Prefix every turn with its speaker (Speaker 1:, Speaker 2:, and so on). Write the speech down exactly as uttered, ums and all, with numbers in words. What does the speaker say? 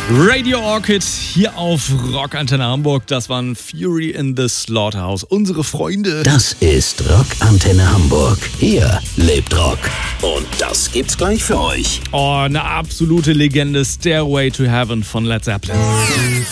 Speaker 1: Radio Orchid hier auf Rock Antenne Hamburg. Das waren Fury in the Slaughterhouse. Unsere Freunde.
Speaker 2: Das ist Rock Antenne Hamburg. Hier lebt Rock. Und das gibt's gleich für euch.
Speaker 1: Oh, eine absolute Legende. Stairway to Heaven von Led Zeppelin.